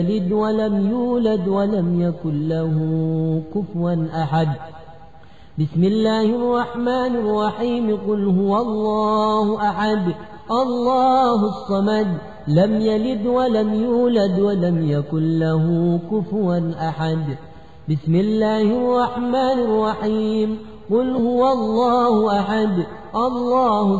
يلد ولم يولد ولم يكن له كفوا أحد. بسم الله الرحمن الرحيم. قل هو الله أحد الله الصمد لم يلد ولم يولد ولم يكن له كفوا أحد. بسم الله الرحمن الرحيم. قل هو الله أحد الله